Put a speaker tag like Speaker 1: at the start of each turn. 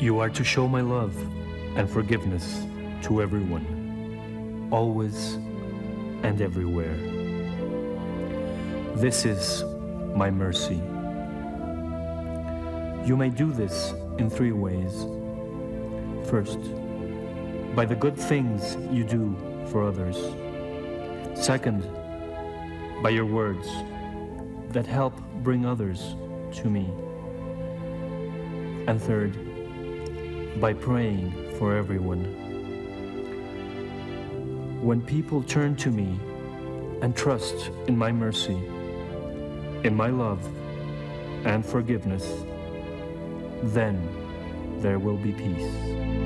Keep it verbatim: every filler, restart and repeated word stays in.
Speaker 1: You are to show my love and forgiveness to everyone, always and everywhere. This is my mercy. You may do this in three ways. First, by the good things you do for others. Second, by your words that help bring others to me. And third, by praying for everyone. When people turn to me and trust in my mercy, in my love and forgiveness, then there will be peace.